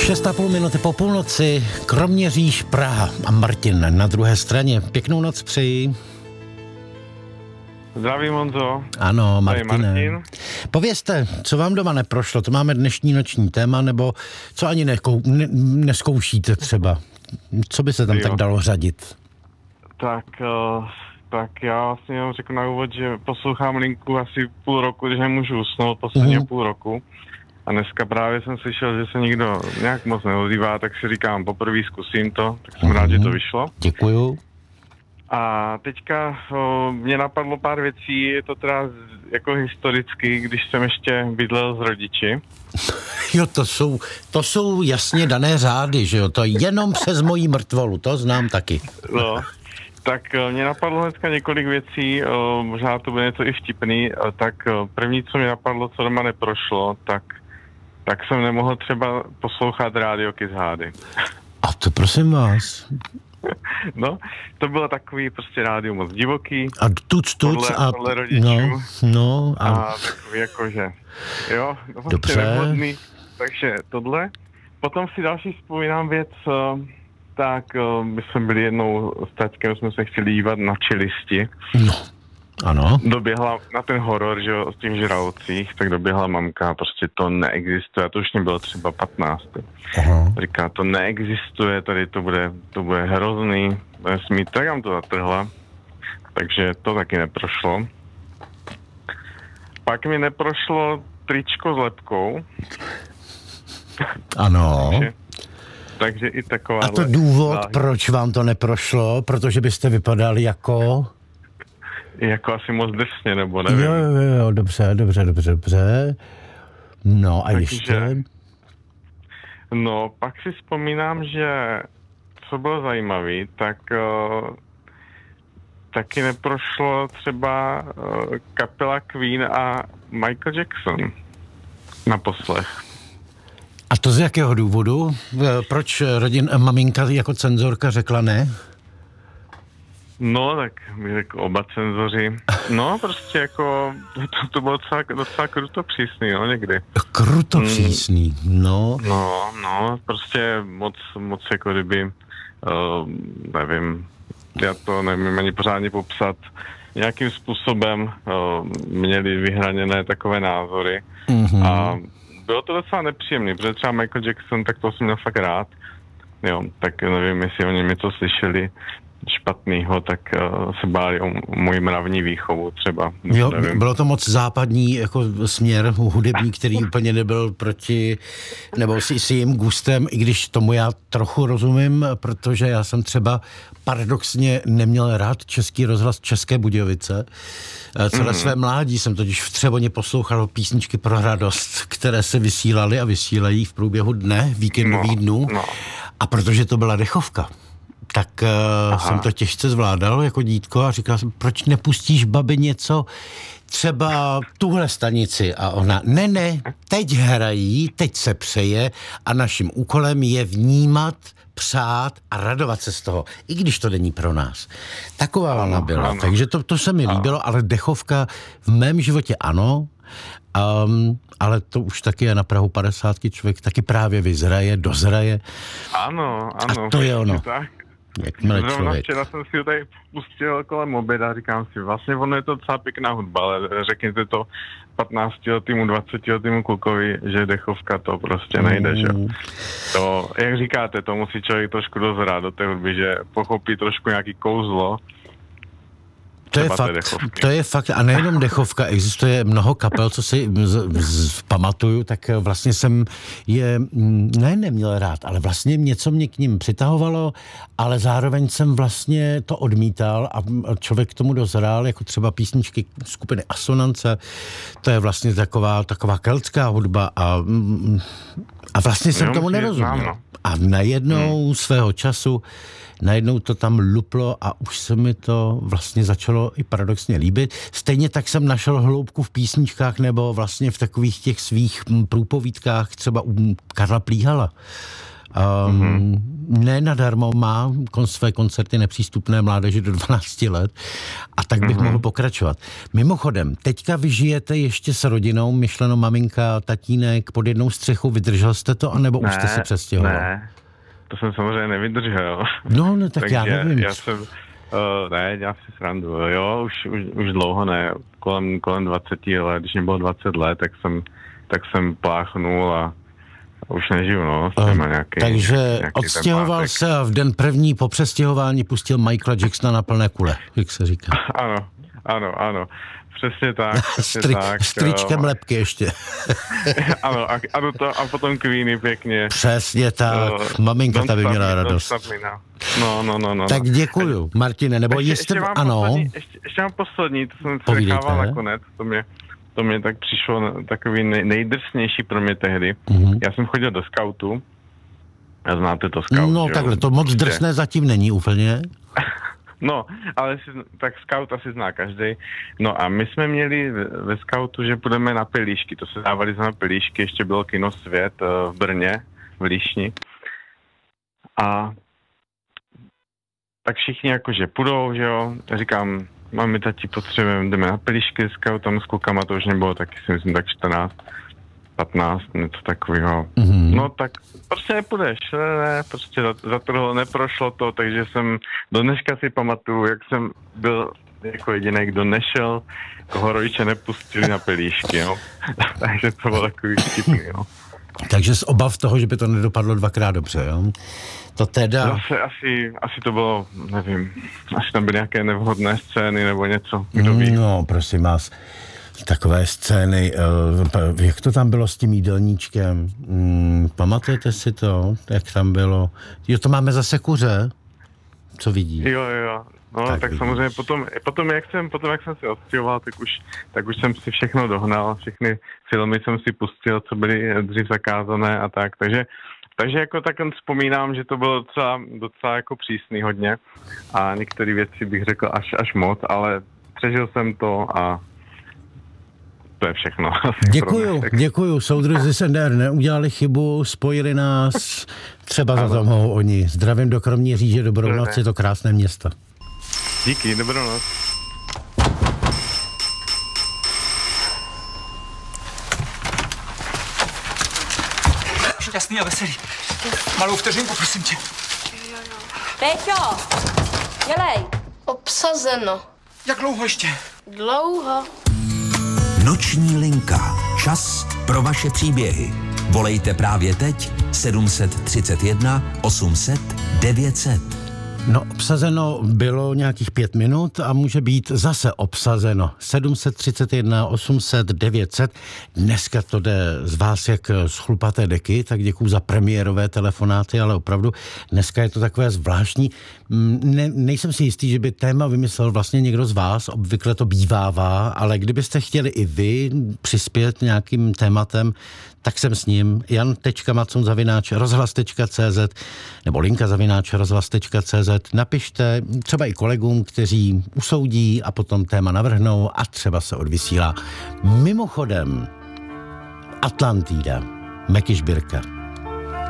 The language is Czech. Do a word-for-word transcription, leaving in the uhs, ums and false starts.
Šest a půl minuty po půlnoci, Kroměříž, Praha a Martin na druhé straně. Pěknou noc přeji. Zdravím, Honzo. Ano, Martine. Martin. Povězte, co vám doma neprošlo? To máme dnešní noční téma, nebo co ani nekou, ne, neskoušíte třeba? Co by se tam jo. tak dalo řadit? Tak, uh, tak já vlastně jenom řeknu na úvod, že poslouchám Linku asi půl roku, když nemůžu usnout, posledně uh-huh. půl roku. A dneska právě jsem slyšel, že se nikdo nějak moc neozývá, tak si říkám, poprvé zkusím to, tak jsem uh-huh. rád, že to vyšlo. Děkuju. A teďka o, mě napadlo pár věcí, je to teda jako historicky, když jsem ještě bydlel s rodiči. Jo, to jsou, to jsou jasně dané řády, že jo, to jenom přes mojí mrtvolu, to znám taky. No, tak o, mě napadlo hnedka několik věcí, o, možná to bude něco i vtipný, o, tak o, první, co mi napadlo, co doma neprošlo, tak, tak jsem nemohl třeba poslouchat rádio Kiss Hády. A to prosím vás... No, to bylo takový prostě rádio moc divoký. A tuc, tuc podle, a... podle rodičů. No, no. A, a takový jakože, jo, no dobře. Nevhodný. Takže tohle. Potom si další vzpomínám věc, tak my jsme byli jednou s taťkem, jsme se chtěli dívat na Čelisti. No, ano. Doběhla na ten horor, že jo, z těch žralocích, tak doběhla mamka, prostě to neexistuje, to už mě bylo třeba patnáct. Aha. Říká, to neexistuje, tady to bude, to bude hrozný, bude smít, tak vám to zatrhla, takže to taky neprošlo. Pak mi neprošlo tričko s lepkou. Ano. takže, takže i taková... A to důvod, záhy. Proč vám to neprošlo? Protože byste vypadali jako... Jako asi moc drsně, nebo nevím. Jo, jo, jo, dobře, dobře, dobře, dobře. No a takže, ještě? No, pak si vzpomínám, že co bylo zajímavé, tak uh, taky neprošlo třeba uh, kapela Queen a Michael Jackson na poslech. A to z jakého důvodu? Proč rodin, maminka jako cenzorka řekla ne? No, tak bych řekl oba cenzoři. No, prostě jako, to, to bylo docela, docela kruto přísný, no, někdy. Kruto přísný, no. No, no, prostě moc, moc jako kdyby, uh, nevím, já to nevím ani pořádně popsat, nějakým způsobem uh, měli vyhraněné takové názory. Mm-hmm. A bylo to docela nepříjemné, protože třeba Michael Jackson, tak to jsem měl fakt rád. Jo, tak nevím, jestli oni mi to slyšeli špatnýho, tak uh, se báli o můj mravní výchovu třeba. Jo, nevím. Bylo to moc západní jako směr hudební, který úplně nebyl proti, nebo si, si jim gustem, i když tomu já trochu rozumím, protože já jsem třeba paradoxně neměl rád Český rozhlas České Budějovice. Celé mm. své mládí jsem totiž v Třeboně poslouchal písničky pro radost, které se vysílaly a vysílají v průběhu dne, víkendových no, dnů. No. A protože to byla dechovka, tak uh, jsem to těžce zvládal jako dítko a říkal jsem, proč nepustíš, babi, něco, třeba tuhle stanici? A ona, ne, ne, teď hrají, teď se přeje a naším úkolem je vnímat, přát a radovat se z toho, i když to není pro nás. Taková ona byla, ano. Takže to, to se mi líbilo, ale dechovka v mém životě ano, um, ale to už taky je na prahu padesátky, člověk taky právě vyzraje, dozraje. Ano, ano. A to je ono. Tak. Zrovna včera jsem si ho tady pustil kolem oběda a říkám si, vlastně ono je to docela pěkná hudba, ale řekněte to patnáctiletýmu, dvacetiletýmu klukovi, že dechovka to prostě nejde, že? To, jak říkáte, to musí člověk trošku dozrát do té hudby, že pochopí trošku nějaký kouzlo. To je, fakt, to je fakt, a nejenom dechovka, existuje mnoho kapel, co si z, z, pamatuju, tak vlastně jsem je ne neměl rád, ale vlastně něco mě k ním přitahovalo, ale zároveň jsem vlastně to odmítal a člověk k tomu dozrál, jako třeba písničky skupiny Asonance, to je vlastně taková, taková keltská hudba a, a vlastně jsem tomu nerozuměl. A najednou hmm. svého času najednou to tam luplo a už se mi to vlastně začalo i paradoxně líbit. Stejně tak jsem našel hloubku v písničkách nebo vlastně v takových těch svých průpovídkách třeba u Karla Plíhala. Um, mm-hmm. Ne nadarmo má kon své koncerty nepřístupné mládeži do dvanácti let a tak bych mm-hmm. mohl pokračovat. Mimochodem, teďka vy žijete ještě s rodinou, myšleno maminka, tatínek pod jednou střechou, vydržel jste to, anebo ne, už jste se přestěhoval? Ne, to jsem samozřejmě nevydržel. No, no tak já nevím. Já jsem, uh, ne, já si srandu, jo, už, už, už dlouho ne, kolem, kolem dvacet let, když mě bylo dvacet let, tak jsem, tak jsem pláchnul a už nežiju, no. Uh, nějaký, takže nějaký odstěhoval se a v den první po přestěhování pustil Michaela Jacksona na plné kule, jak se říká. Ano, ano, ano. Přesně tak, přesně Stri- tak. S tričkem jo. Lepky ještě. Ano, a, a, to, a potom Queeny pěkně. Přesně tak, uh, maminka ta by měla radost. No, no, no, no. Tak děkuju, Martine, nebo ještě, jestli... Ještě ano. Poslední, ještě, ještě mám poslední, to jsem si nechával nakonec, to mě... To mě tak přišlo takový nej, nejdrsnější pro mě tehdy. Mm-hmm. Já jsem chodil do skautu. A znáte to scout, No jo? Takhle, to moc drsné zatím není úplně. No, ale si, tak scout asi zná každý. No a my jsme měli ve skautu, že půjdeme na pelíšky. To se dávali za na pelíšky, ještě bylo kino Svět v Brně, v Líšni. A tak všichni jakože půjdou, že jo. Říkám, mami, tati, potřebujeme, jdeme na pelíšky s skautem, s klukama, to už nebylo taky, si myslím, tak čtrnáct, patnáct, něco takového. Mm-hmm. No tak prostě nepůjdeš, ne, ne, prostě za, za tohle neprošlo to, takže jsem, do dneška si pamatuju, jak jsem byl jako jediný, kdo nešel, koho rodiče nepustili na pelíšky, jo. Takže to bylo takový vtipný, jo. Takže z obav toho, že by to nedopadlo dvakrát dobře, jo? To teda... Zase asi, asi to bylo, nevím, asi tam byly nějaké nevhodné scény nebo něco, kdo ví. No, prosím vás, takové scény, jak to tam bylo s tím jídelníčkem? Hmm, pamatujete si to, jak tam bylo? Jo, to máme zase kuře, co vidí? Jo, jo, no tak, tak samozřejmě potom, potom, jak jsem, potom, jak jsem se odstěhoval, tak už, tak už jsem si všechno dohnal, všechny filmy jsem si pustil, co byly dřív zakázané a tak, takže Takže jako tak vzpomínám, že to bylo docela, docela jako přísný hodně a některé věci bych řekl až, až moc, ale přežil jsem to a to je všechno. Děkuju, děkuju. Soudruzi z N D R neudělali chybu, spojili nás, třeba za to mohou oni. Zdravím do Kroměříže, dobrou noc, je to krásné město. Díky, dobrou noc. Šťastný a veselý. Malou vteřinku, prosím tě. Péťo, dělej. Obsazeno. Jak dlouho ještě? Dlouho. Noční linka. Čas pro vaše příběhy. Volejte právě teď sedm set třicet jedna osm set devět set. No, obsazeno bylo nějakých pět minut a může být zase obsazeno. sedm set třicet jedna osm set devět set. Dneska to jde z vás jak z chlupaté deky, tak děkuju za premiérové telefonáty, ale opravdu dneska je to takové zvláštní. Ne, nejsem si jistý, že by téma vymyslel vlastně někdo z vás, obvykle to bývává, ale kdybyste chtěli i vy přispět nějakým tématem, tak jsem s ním. jan tečka macon zavináč rozhlas tečka cé zet nebo linka zavináč rozhlas tečka cé zet. Napište třeba i kolegům, kteří usoudí a potom téma navrhnou a třeba se odvysílá. Mimochodem, Atlantida, Meky Šbírka.